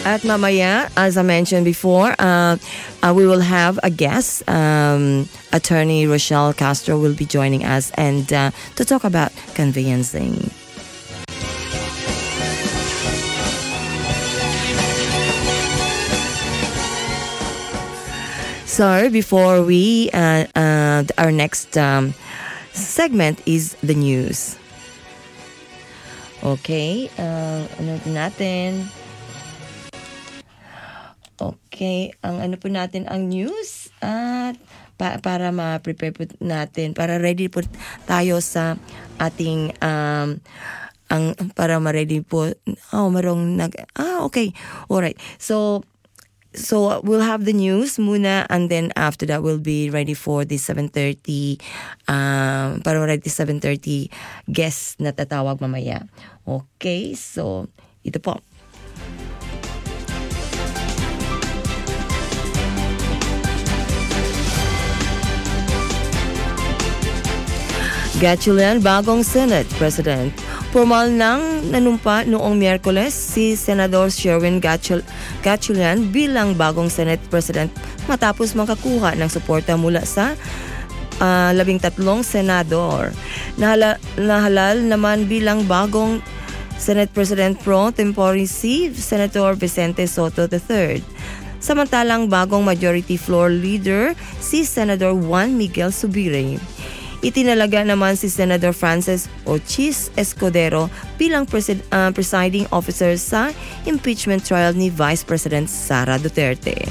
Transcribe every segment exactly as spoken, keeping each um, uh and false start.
At mamaya, as I mentioned before, uh, uh, we will have a guest. Um, Attorney Rochelle Castro will be joining us and uh, to talk about conveyancing. So before we, uh, uh, our next um, segment is the news. Okay, uh, ano natin? Okay, ang ano po natin ang news at pa, para ma-prepare po natin, para ready po tayo sa ating um ang para ma-ready po. Oh, marong nag Ah, okay. All right. So So we'll have the news muna and then after that we'll be ready for the seven thirty um para ready seven thirty guests na tatawag mamaya. Okay, so ito po. Gatchalian, bagong Senate President. Formal nang nanumpa noong Miyerkules si Senador Sherwin Gatchalian bilang bagong Senate President matapos makakuha ng suporta mula sa uh, labing tatlong senador. Nahala, nahalal naman bilang bagong Senate President pro tempore si Senator Vicente Soto the third. Samantalang bagong Majority Floor Leader si Senator Juan Miguel Zubiri. Itinalaga naman si Senator Francis Ochis Escudero bilang presid- uh, presiding officer sa impeachment trial ni Vice President Sara Duterte.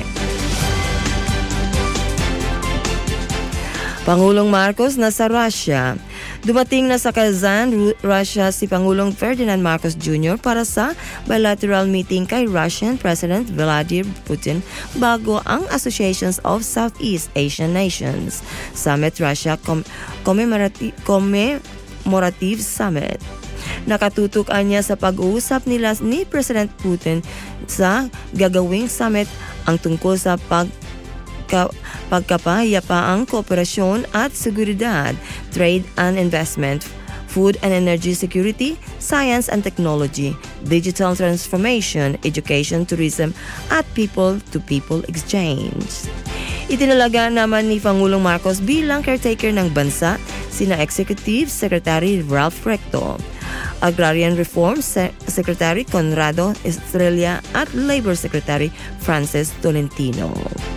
Pangulong Marcos nasa Russia. Dumating na sa Kazan, Russia si Pangulong Ferdinand Marcos Junior para sa bilateral meeting kay Russian President Vladimir Putin bago ang Associations of Southeast Asian Nations Summit Russia Com- Commemorative, Commemorative Summit. Nakatutok niya sa pag-uusap nila ni President Putin sa gagawing summit ang tungkol sa pag pagkapayapaang kooperasyon at seguridad, trade and investment, food and energy security, science and technology, digital transformation, education, tourism, at people-to-people exchange. Itinalaga naman ni Pangulong Marcos bilang caretaker ng bansa sina Executive Secretary Ralph Recto, Agrarian Reform Se- Secretary Conrado Estrella at Labor Secretary Frances Tolentino.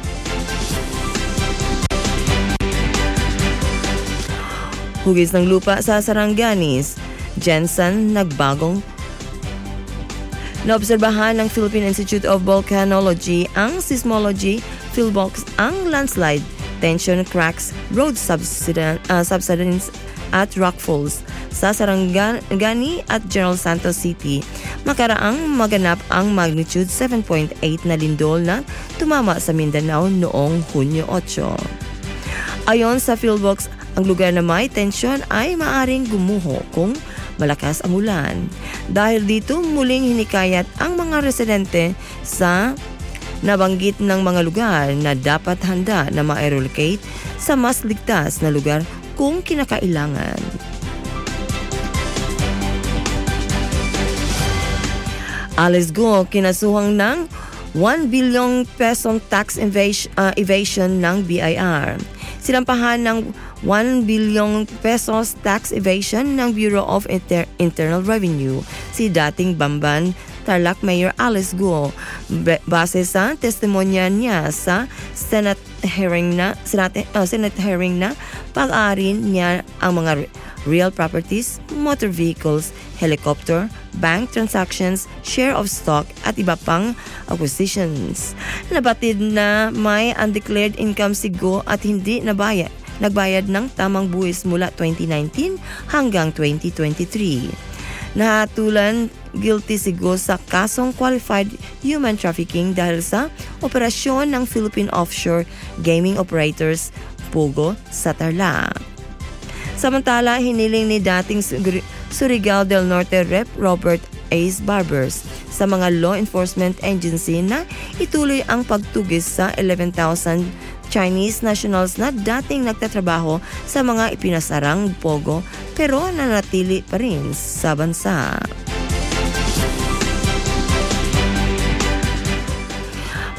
Hugis ng lupa sa Saranganis, Jensen nagbagong. Naobserbahan ng Philippine Institute of Volcanology ang seismology, Philbox ang landslide, tension cracks, road subsidence, uh, subsidence at rockfalls sa Sarangani at General Santos City. Makaraang maganap ang magnitude seven point eight na lindol na tumama sa Mindanao noong Hunyo eight. Ayon sa Philbox, ang lugar na may tensyon ay maaring gumuho kung malakas ang ulan. Dahil dito, muling hinikayat ang mga residente sa nabanggit ng mga lugar na dapat handa na ma-relocate sa mas ligtas na lugar kung kinakailangan. Alice Go kinasuhang ng one billion pesong tax evasion, uh, evasion ng B I R. Sinampahan ng one billion pesos tax evasion ng Bureau of Inter- Internal Revenue si dating Bamban Tarlac Mayor Alice Guo base sa testimonya niya sa Senate hearing na Senate, uh, Senate hearing na pag-aari niya ang mga real properties, motor vehicles, helicopter, bank transactions, share of stock at iba pang acquisitions. Nabatid na may undeclared income si Go at hindi nabayad, nagbayad ng tamang buwis mula twenty nineteen hanggang twenty twenty-three. Nahatulan guilty si Go sa kasong qualified human trafficking dahil sa operasyon ng Philippine Offshore Gaming Operators Pogo sa Tarlac. Samantala, hiniling ni dating Surigao del Norte Rep Robert Ace Barbers sa mga law enforcement agency na ituloy ang pagtugis sa eleven thousand Chinese nationals na dating nagtatrabaho sa mga ipinasarang pogo pero nanatili pa rin sa bansa.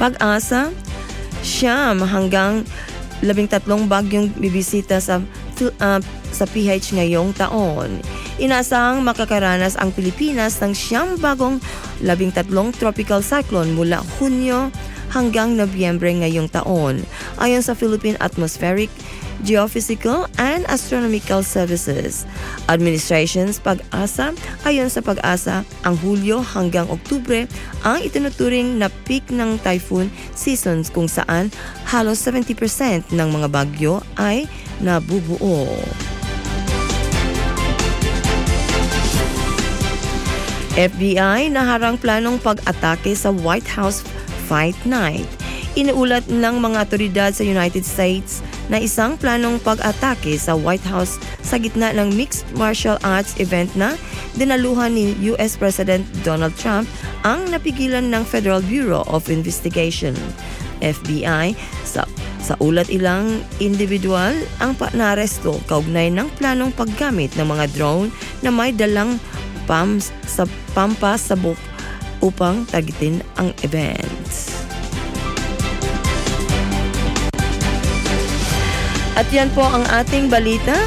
Pag-asa, siyam hanggang labing tatlong bagyong bibisita sa uh, sa P H ngayong taon. Inaasahang makakaranas ang Pilipinas ng siyam bagong labing tatlong tropical cyclone mula Hunyo hanggang Nobyembre ngayong taon, ayon sa Philippine Atmospheric, Geophysical and Astronomical Services Administration's Pag-asa. Ayon sa Pag-asa, ang Hulyo hanggang Oktubre ang itinuturing na peak ng typhoon seasons kung saan halos seventy percent ng mga bagyo ay nabubuo. F B I naharang planong pag-atake sa White House Fight Night. Inuulat ng mga otoridad sa United States na isang planong pag-atake sa White House sa gitna ng mixed martial arts event na dinaluhan ni U S President Donald Trump ang napigilan ng Federal Bureau of Investigation. F B I sa sa ulat, ilang individual ang naresto kaugnay ng planong paggamit ng mga drone na may dalang pams sa pampasabog upang tagitin ang events. At yan po ang ating balita.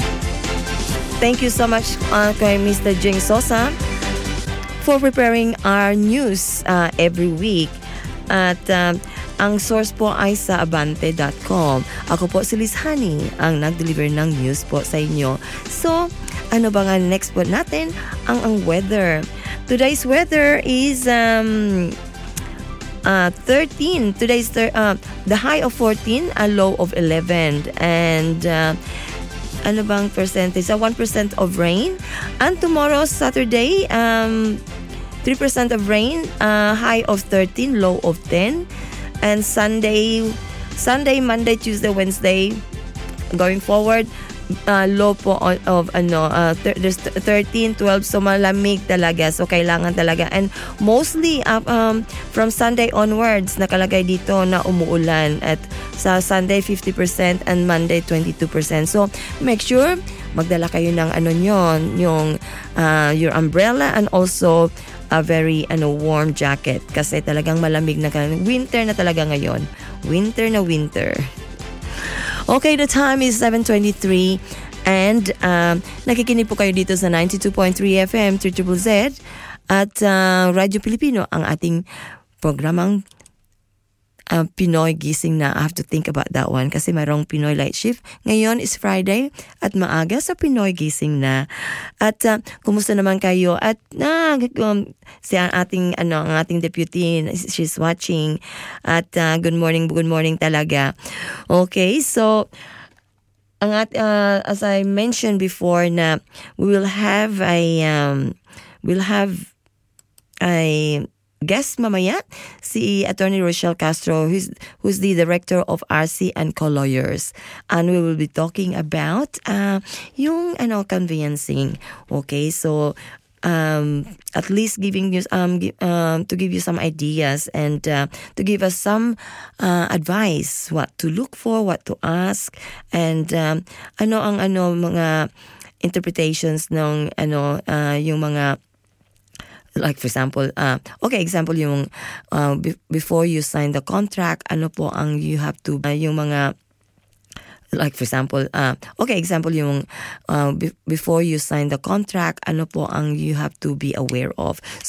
Thank you so much uh, kay Mister Jing Sosa for preparing our news uh, every week. At uh, ang source po ay sa abante dot com. Ako po si Liz Honey, ang nag-deliver ng news po sa inyo. So, ano ba nga next po natin? Ang ang weather. Today's weather is um, uh, thirteen. Today's thir- uh, the high of fourteen, a low of eleven. And uh, ano bang percentage? Uh, one percent of rain. And tomorrow, Saturday, um, three percent of rain, uh, high of thirteen, low of ten. And Sunday, Sunday, Monday, Tuesday, Wednesday, going forward, Uh, low po on, of ano uh, th- there's thirteen, twelve, so malamig talaga, so kailangan talaga. And mostly uh, um, from Sunday onwards nakalagay dito na umuulan, at sa Sunday fifty percent and Monday twenty-two percent. So make sure magdala kayo ng ano nyon, yung uh, your umbrella, and also a very ano warm jacket, kasi talagang malamig na, winter na talaga ngayon, winter na winter. Okay, the time is seven twenty-three, and um, nakikinig po kayo dito sa ninety-two point three F M, Triple Z, at uh, Radyo Pilipino, ang ating programang uh, Pinoy Gising na. I have to think about that one kasi mayroong Pinoy Light Shift. Ngayon is Friday at maaga sa Pinoy Gising na. At uh, kumusta naman kayo? At uh, um, si ating ano ang ating deputy, she's watching. At uh, good morning, good morning talaga. Okay, so ang at, uh, as I mentioned before na we will have a um, we'll have a guest mamaya, si Attorney Rochelle Castro, who's, who's the director of R C and Co-Lawyers. And we will be talking about uh, yung ano, conveyancing. Okay, so um, at least giving you um, gi- um, to give you some ideas, and uh, to give us some uh, advice, what to look for, what to ask, and um, ano ang ano mga interpretations ng ano uh, yung mga, like for example, uh, okay, example yung uh, be- before you sign the contract, ano po ang you have to, uh, yung mga, like for example, uh, okay, example yung uh, be- before you sign the contract, ano po ang you have to be aware of.